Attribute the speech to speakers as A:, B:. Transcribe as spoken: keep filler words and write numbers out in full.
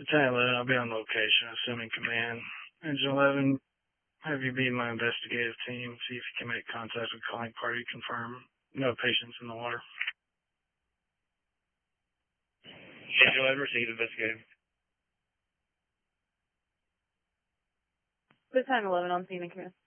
A: Battalion eleven, I'll be on location, assuming command. Engine eleven, have you be my investigative team, see if you can make contact with calling party, confirm no patients in the water.
B: Engine eleven, receive investigative.
C: Battalion eleven on scene and Chris.